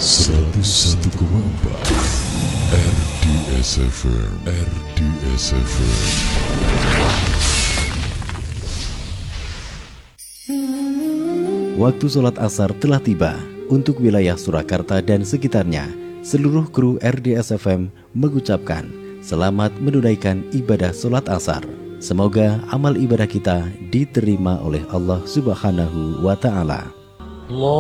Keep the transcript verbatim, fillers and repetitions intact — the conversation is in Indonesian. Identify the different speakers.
Speaker 1: seratus satu koma empat R D S F M, R D S F M.
Speaker 2: Waktu sholat asar telah tiba. Untuk wilayah Surakarta dan sekitarnya, seluruh kru R D S F M mengucapkan selamat menunaikan ibadah sholat asar. Semoga amal ibadah kita diterima oleh Allah Subhanahu wa Ta'ala.